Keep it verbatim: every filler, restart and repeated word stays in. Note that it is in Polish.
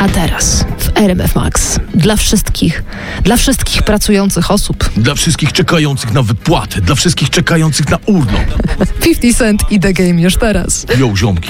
A teraz w R M F Max dla wszystkich, dla wszystkich pracujących osób. Dla wszystkich czekających na wypłatę, dla wszystkich czekających na urlop. fifty Cent i The Game już teraz. Yo, ziomki.